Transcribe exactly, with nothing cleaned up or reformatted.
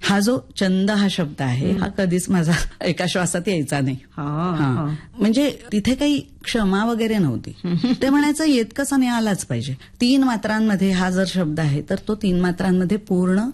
हा जो चंद हा शब्द आहे हा कधीच माझा एका श्वासात यायचा नाही. हा. म्हणजे तिथे काही क्षमा वगैरे नव्हती. ते म्हणायचं येत कसं नाही आलाच पाहिजे. तीन मात्रांमध्ये हा जर शब्द आहे तर तो तीन मात्रांमध्ये पूर्ण